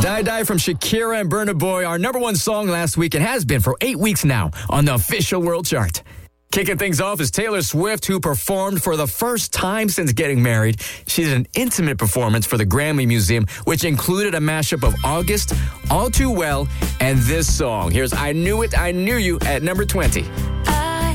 Die Die from Shakira and Burna Boy, our number one song last week and has been for 8 weeks now on the official world chart. Kicking things off is Taylor Swift, who performed for the first time since getting married. She did an intimate performance for the Grammy Museum, which included a mashup of August, All Too Well, and this song. Here's I Knew It, I Knew You at number 20.